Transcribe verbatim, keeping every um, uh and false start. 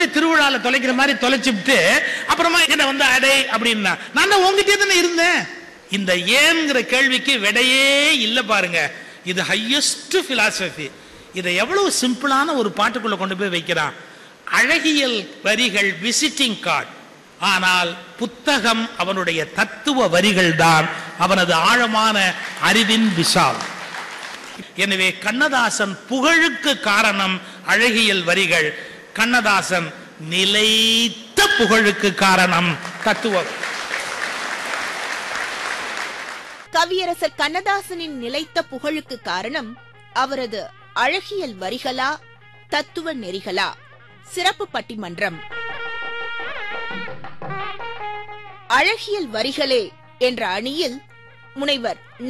திருவிழால தொலைக்கிற மாதிரி தொலைச்சிட்டு அப்புறமா என்ன வந்து அடை அப்படின்னா நான் தான் உங்ககிட்டே தானே இருந்தேன். இந்த ஏன்ங்கிற கேள்விக்கு விடையே இல்லை பாருங்க. இது ஹையஸ்ட் பிலாசபி. இதை எவ்வளவு சிம்பிளான ஒரு பாட்டுக்குள்ள கொண்டு போய் வைக்கிறான். அழகியல் வரிகள் விசிட்டிங் கார்டு, ஆனால் புத்தகம் அவனுடைய தத்துவ வரிகள் தான் அவனது ஆழமான அறிவின் விஷால். எனவே கண்ணதாசன் புகழுக்கு காரணம் அழகியல் வரிகள், கண்ணதாசன் நிலைத்த புகழுக்கு காரணம் தத்துவம். கவியரசர் கண்ணதாசனின் நிலைத்த புகழுக்கு காரணம் அவரது அழகியல் வரிகளா தத்துவ நெறிகளா? சிறப்பு பட்டிமன்றம். அழகியல் வரிகளே என்ற அணியில் முனைவர்